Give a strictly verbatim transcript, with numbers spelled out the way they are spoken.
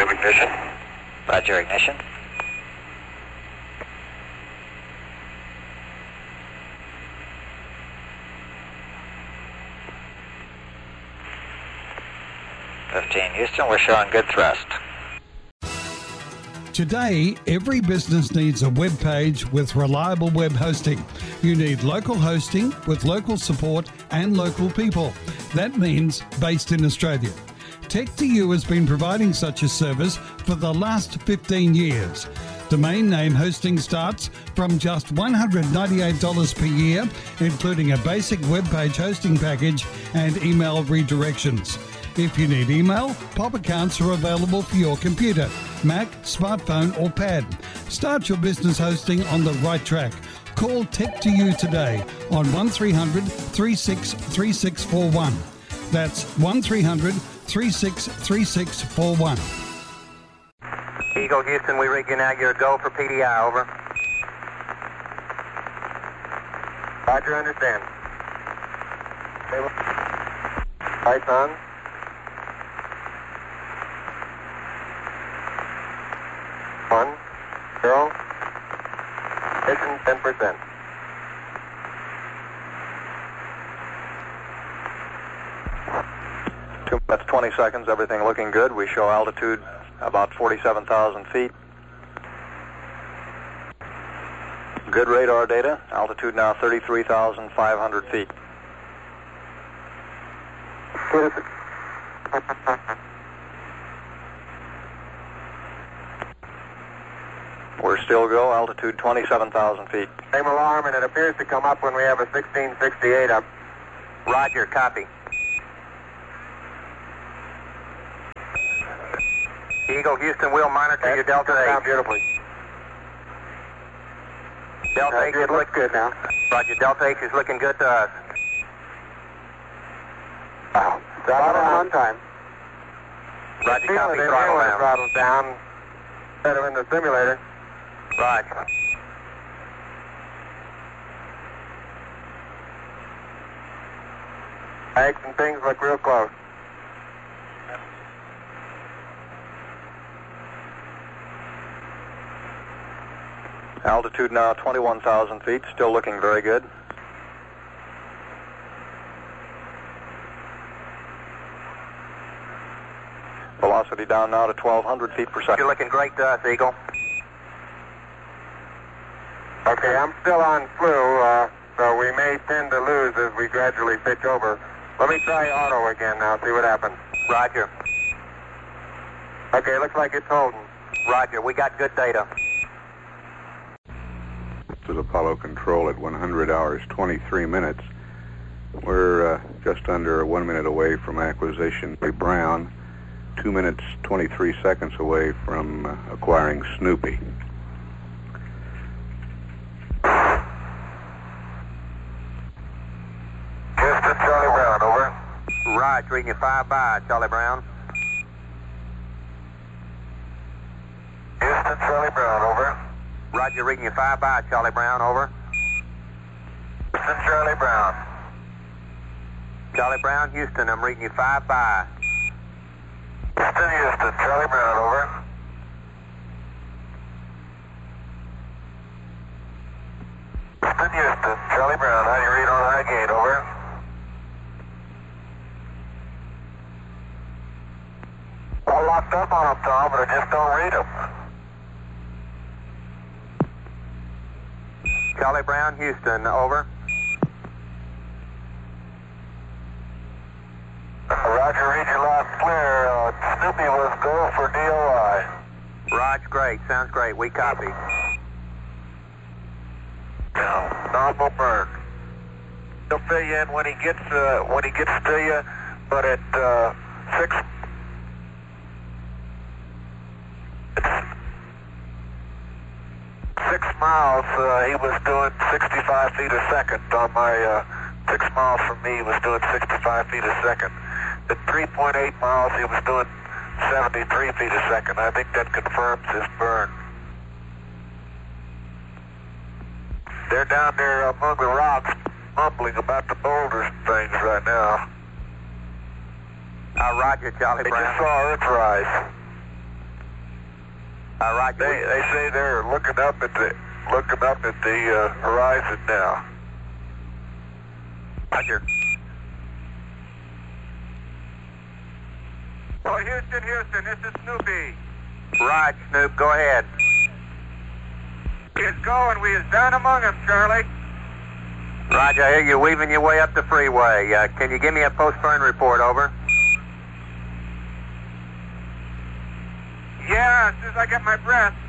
have ignition. Roger, ignition. fifteen Houston, we're showing good thrust. Today, every business needs a web page with reliable web hosting. You need local hosting with local support and local people. That means based in Australia. Tech two U has been providing such a service for the last fifteen years. Domain name hosting starts from just one hundred ninety-eight dollars per year, including a basic web page hosting package and email redirections. If you need email, Pop accounts are available for your computer, Mac, smartphone or pad. Start your business hosting on the right track. Call Tech two U today on one three hundred, three six three six four one. That's one three hundred, three six three six four one. Eagle Houston, we rig you now. You're a go for P D I, over. Roger, understand. Lights on. One, zero, ignition ten percent. Two minutes, twenty seconds, everything looking good. We show altitude about forty-seven thousand feet. Good radar data, altitude now thirty-three thousand five hundred feet. We're still go, altitude twenty-seven thousand feet. Same alarm, and it appears to come up when we have a sixteen sixty-eight up. Roger, copy. Eagle Houston, we'll monitor your Delta H. Beautifully. Delta H is looking good now. Roger, Delta H is looking good to us. Wow. Throttle on time. Roger, copy, throttle down. Throttle down. Better in the simulator. Roger. Bags and things look real close. Altitude now twenty-one thousand feet, still looking very good. Velocity down now to twelve hundred feet per second. You're looking great to us, Eagle. Okay, I'm still on flu, uh, so we may tend to lose as we gradually pitch over. Let me try auto again now, see what happens. Roger. Okay, looks like it's holding. Roger, we got good data. This is Apollo Control at one hundred hours, twenty-three minutes. We're uh, just under one minute away from acquisition by Brown, two minutes, twenty-three seconds away from uh, acquiring Snoopy. Houston, Charlie Brown, over. Roger, reading you five by, Charlie Brown. Houston, Charlie Brown, over. Roger, reading you five by, Charlie Brown, over. Houston, Charlie Brown. Charlie Brown, Houston, I'm reading you five by. Houston, Houston, Charlie Brown, over. Houston, Houston, Charlie Brown, how do you read on high gate, over? All locked up on them, Tom, but I just don't read them. Charlie Brown, Houston, over. Roger, read you loud and clear. Uh, Snoopy was go for D O I. Roger, great. Sounds great. We copy. Yeah, nominal burn. He'll fill you in when he gets uh, when he gets to you, but at uh, six. Six miles, uh, he was doing sixty-five feet a second. On my uh, six miles from me, he was doing sixty-five feet a second. At three point eight miles, he was doing seventy-three feet a second. I think that confirms his burn. They're down there among the rocks, mumbling about the boulders and things right now. Uh, roger, Charlie Brown. They just saw Earth rise. Uh, Roger. They they say they're looking up at the looking up at the uh, horizon now. Roger. Oh, Houston, Houston, this is Snoopy. Right, Snoop, go ahead. We is going. We is down among them, Charlie. Roger, I hear you weaving your way up the freeway. Uh, can you give me a post-burn report, over? Yeah, as soon as I get my breath.